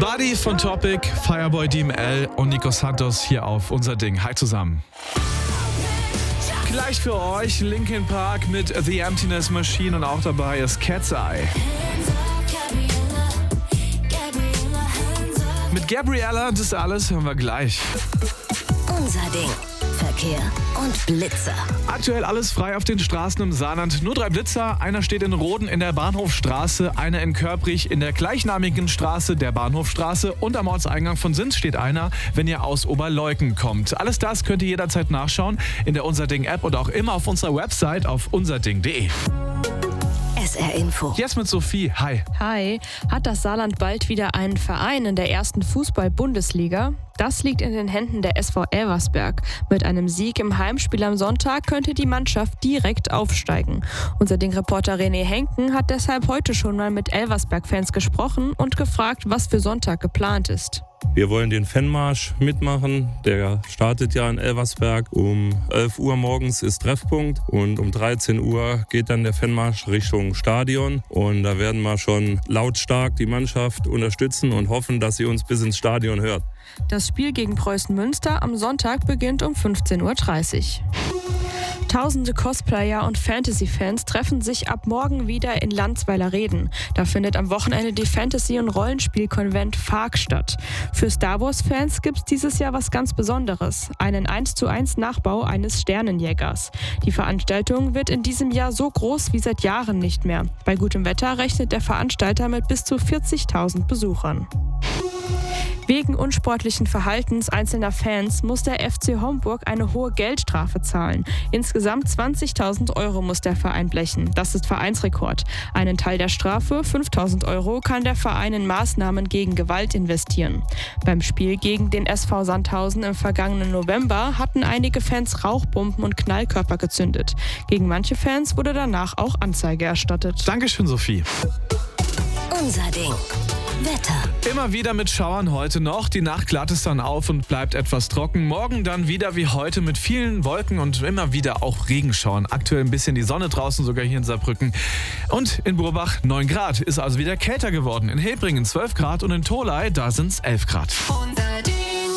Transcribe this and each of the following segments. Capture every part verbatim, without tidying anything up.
Buddy von Topic, Fireboy D M L und Nico Santos hier auf Unser Ding. Hi zusammen. Gleich für euch Linkin Park mit The Emptiness Machine und auch dabei ist Cat's Eye. Mit Gabriella, das alles hören wir gleich. Unser Ding. Verkehr und Blitzer. Aktuell alles frei auf den Straßen im Saarland. Nur drei Blitzer. Einer steht in Roden in der Bahnhofstraße, einer in Körprich in der gleichnamigen Straße, der Bahnhofstraße, und am Ortseingang von Sins steht einer, wenn ihr aus Oberleuken kommt. Alles das könnt ihr jederzeit nachschauen in der Unser Ding App und auch immer auf unserer Website auf unserding punkt de. S R Info. Jetzt mit Sophie. Hi. Hi. Hat das Saarland bald wieder einen Verein in der ersten Fußball-Bundesliga? Das liegt in den Händen der S V Elversberg. Mit einem Sieg im Heimspiel am Sonntag könnte die Mannschaft direkt aufsteigen. Unser Ding-Reporter René Henken hat deshalb heute schon mal mit Elversberg-Fans gesprochen und gefragt, was für Sonntag geplant ist. Wir wollen den Fanmarsch mitmachen. Der startet ja in Elversberg. Um elf Uhr morgens ist Treffpunkt und um dreizehn Uhr geht dann der Fanmarsch Richtung Stadion. Und da werden wir schon lautstark die Mannschaft unterstützen und hoffen, dass sie uns bis ins Stadion hört. Das Spiel gegen Preußen Münster am Sonntag beginnt um fünfzehn Uhr dreißig. Tausende Cosplayer und Fantasy-Fans treffen sich ab morgen wieder in Landsweiler-Reden. Da findet am Wochenende die Fantasy- und Rollenspiel-Konvent F A Q statt. Für Star Wars-Fans gibt es dieses Jahr was ganz Besonderes: einen eins zu eins Nachbau eines Sternenjägers. Die Veranstaltung wird in diesem Jahr so groß wie seit Jahren nicht mehr. Bei gutem Wetter rechnet der Veranstalter mit bis zu vierzigtausend Besuchern. Wegen unsportlichen Verhaltens einzelner Fans muss der F C Homburg eine hohe Geldstrafe zahlen. Insgesamt zwanzigtausend Euro muss der Verein blechen. Das ist Vereinsrekord. Einen Teil der Strafe, fünftausend Euro, kann der Verein in Maßnahmen gegen Gewalt investieren. Beim Spiel gegen den S V Sandhausen im vergangenen November hatten einige Fans Rauchbomben und Knallkörper gezündet. Gegen manche Fans wurde danach auch Anzeige erstattet. Dankeschön, Sophie. Unser Ding. Wetter. Immer wieder mit Schauern heute noch. Die Nacht glatt es dann auf und bleibt etwas trocken. Morgen dann wieder wie heute mit vielen Wolken und immer wieder auch Regenschauern. Aktuell ein bisschen die Sonne draußen, sogar hier in Saarbrücken. Und in Burbach neun Grad. Ist also wieder kälter geworden. In Hebringen zwölf Grad und in Tholey, da sind es elf Grad. Unser Ding.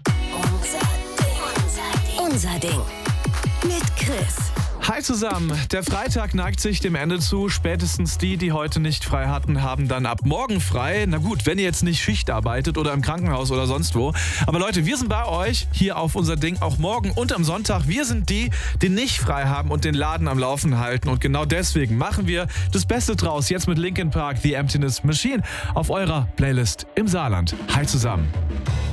Unser Ding. Unser Ding. Mit Chris. Hi zusammen, der Freitag neigt sich dem Ende zu. Spätestens die, die heute nicht frei hatten, haben dann ab morgen frei. Na gut, wenn ihr jetzt nicht Schicht arbeitet oder im Krankenhaus oder sonst wo. Aber Leute, wir sind bei euch hier auf Unser Ding, auch morgen und am Sonntag. Wir sind die, die nicht frei haben und den Laden am Laufen halten. Und genau deswegen machen wir das Beste draus. Jetzt mit Linkin Park, The Emptiness Machine auf eurer Playlist im Saarland. Hi zusammen.